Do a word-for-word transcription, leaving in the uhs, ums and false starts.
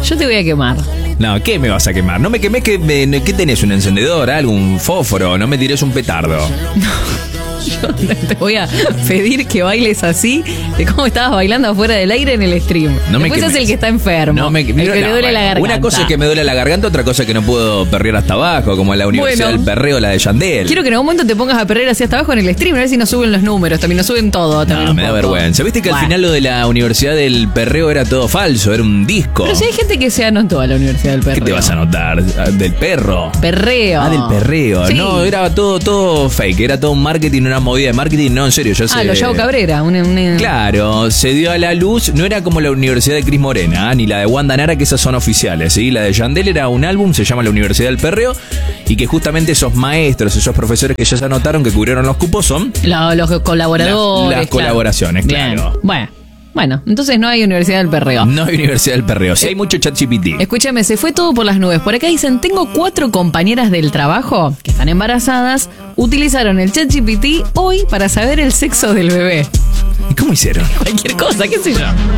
Yo te voy a quemar. No, ¿qué me vas a quemar? No me quemés, que me, ¿qué tenés? ¿Un encendedor? ¿Algún fósforo? No me tires un petardo. Yo te voy a pedir que bailes así, de cómo estabas bailando afuera del aire en el stream. No me Después quemes. es el que está enfermo. No me, el que mira, le no, duele bueno, la garganta. Una cosa es que me duele la garganta, otra cosa es que no puedo perrear hasta abajo, como en la Universidad Bueno. del Perreo, la de Yandel. Quiero que en algún momento te pongas a perder así hasta abajo en el stream, a ver si nos suben los números, también nos suben todo. También No, un me da poco. vergüenza. ¿Viste que Bueno. al final lo de la Universidad del Perreo era todo falso? Era un disco. Pero si hay gente que se anotó a la Universidad del Perreo. ¿Qué te vas a anotar? ¿Del perro? Perreo. Ah, del perreo. Sí. No, era todo, todo fake. Era todo un marketing, una movida de marketing. No, en serio, yo sé. Ah, lo Yao Cabrera. Un, un, Claro, se dio a la luz. No era como la Universidad de Cris Morena, ni la de Wanda Nara, que esas son oficiales, ¿sí? La de Yandel era un álbum, se llama La Universidad del Perreo, y que justamente esos maestros, esos profesores que ya se anotaron, que cubrieron los cupos, son la- los colaboradores. Las- las claro. colaboraciones, Bien. claro. Bueno, bueno, entonces no hay Universidad del Perreo. No hay Universidad del Perreo. Sí hay mucho ChatGPT. Escúchame, se fue todo por las nubes. Por acá dicen, tengo cuatro compañeras del trabajo que están embarazadas, utilizaron el ChatGPT hoy para saber el sexo del bebé. ¿Y cómo hicieron? Cualquier cosa, qué sé yo.